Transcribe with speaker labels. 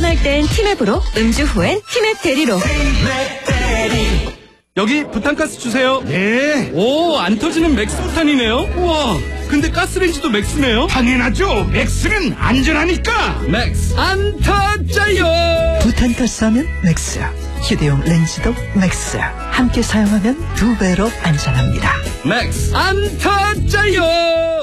Speaker 1: 운전할 땐 티맵으로, 음주 후엔 티맵 대리로.
Speaker 2: 여기 부탄가스 주세요.
Speaker 3: 네.
Speaker 2: 오, 안 터지는 맥스 부탄이네요. 우와, 근데 가스레인지도 맥스네요.
Speaker 3: 당연하죠. 맥스는 안전하니까.
Speaker 2: 맥스 안 터져요.
Speaker 4: 부탄가스 하면 맥스야. 휴대용 렌즈도 맥스야. 함께 사용하면 2배로 안전합니다.
Speaker 2: 맥스 안 터져요.